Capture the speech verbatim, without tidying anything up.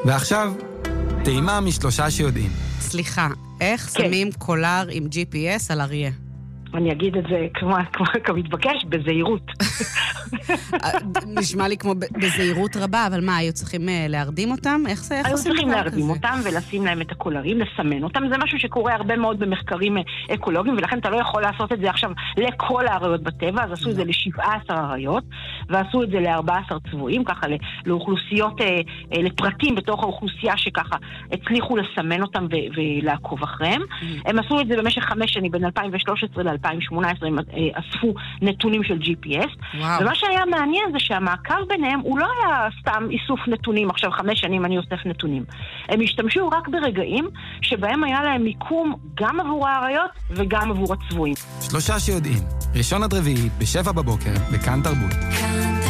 ועכשיו, טעימה משלושה שיודעים. סליחה, איך כן. שמים קולר עם ג'י פי אס על אריה? אני אגיד את זה כמו, כמו, כמתבקש, בזהירות. נשמע לי כמו בזהירות רבה, אבל מה, היו צריכים להרדים אותם? איך זה? היו צריכים להרדים אותם ולשים להם את הקולרים, לסמן אותם. זה משהו שקורה הרבה מאוד במחקרים אקולוגיים, ולכן אתה לא יכול לעשות את זה עכשיו לכל האריות בטבע, אז עשו את זה ל-שבע עשרה אריות, ועשו את זה ל-ארבע עשרה צבועים, ככה לאוכלוסיות, לפרטים בתוך האוכלוסייה שככה הצליחו לסמן אותם ולעקוב אחריהם. הם עשו את זה במשך חמש שנים, בין אלפיים ושלוש עשרה ל-אלפיים שמונה עשרה, הם אספו נתונים של ג'י פי אס. וואו. ומה שהיה מעניין זה שהמעקב ביניהם הוא לא היה סתם איסוף נתונים, עכשיו חמש שנים אני אוסף נתונים. הם השתמשו רק ברגעים שבהם היה להם מיקום גם עבור האריות וגם עבור הצבועים. שלושה שיודעים, ראשון עד רביעי בשבע בבוקר, בכאן תרבות.